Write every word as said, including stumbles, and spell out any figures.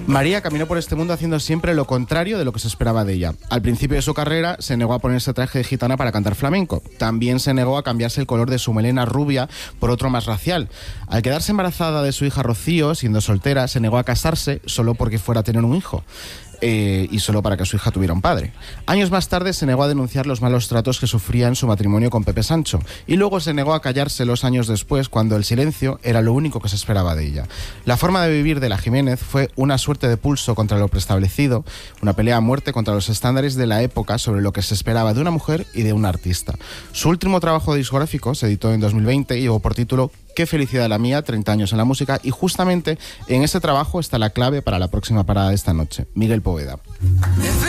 María caminó por este mundo haciendo siempre lo contrario de lo que se esperaba de ella. Al principio de su carrera se negó a ponerse traje de gitana para cantar flamenco. También se negó a cambiarse el color de su melena rubia por otro más racial. Al quedarse embarazada de su hija Rocío, siendo soltera, se negó a casarse solo porque fuera a tener un hijo. Eh, y solo para que su hija tuviera un padre. Años más tarde se negó a denunciar los malos tratos que sufría en su matrimonio con Pepe Sancho, y luego se negó a callárselos años después, cuando el silencio era lo único que se esperaba de ella. La forma de vivir de la Jiménez fue una suerte de pulso contra lo preestablecido, una pelea a muerte contra los estándares de la época sobre lo que se esperaba de una mujer y de un artista. Su último trabajo discográfico se editó en dos mil veinte y llevó por título Qué felicidad la mía, treinta años en la música, y justamente en ese trabajo está la clave para la próxima parada de esta noche, Miguel Poveda.